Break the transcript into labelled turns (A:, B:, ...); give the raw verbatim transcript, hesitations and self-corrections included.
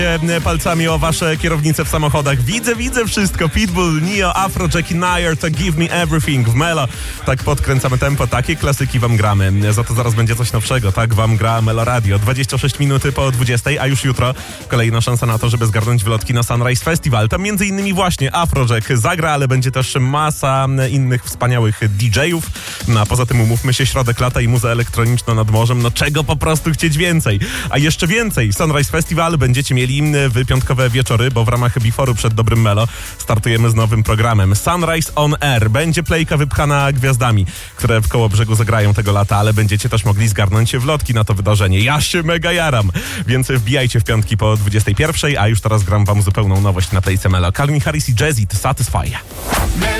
A: palcami o wasze kierownice w samochodach. Widzę, widzę wszystko. Pitbull, Neo, Afrojack i Nair to Give Me Everything w Melo. Tak podkręcamy tempo, takie klasyki wam gramy. Za to zaraz będzie coś nowszego. Tak wam gra Melo Radio. dwadzieścia sześć minuty po dwudziestej, a już jutro kolejna szansa na to, żeby zgarnąć wylotki na Sunrise Festival. Tam między innymi właśnie Afrojack zagra, ale będzie też masa innych wspaniałych didżejów. No a poza tym umówmy się, środek lata i muza elektroniczna nad morzem. No czego po prostu chcieć więcej? A jeszcze więcej. Sunrise Festival będziecie mieli w piątkowe wieczory, bo w ramach Before'u przed Dobrym Melo startujemy z nowym programem Sunrise on Air. Będzie playka wypchana gwiazdami, które w Kołobrzegu zagrają tego lata, ale będziecie też mogli zgarnąć wlotki na to wydarzenie. Ja się mega jaram, więc wbijajcie w piątki po dwudziestej pierwszej, a już teraz gram wam zupełną nowość na playce Melo. Calvin Harris i Jay-Z, Satisfy.